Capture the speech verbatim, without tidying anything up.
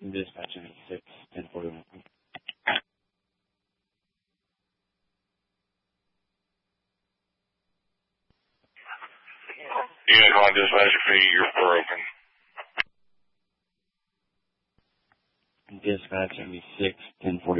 Dispatch seventy-six, ten forty-one. Unit one, dispatch for you, you're broken. Dispatch seventy-six, ten forty-one.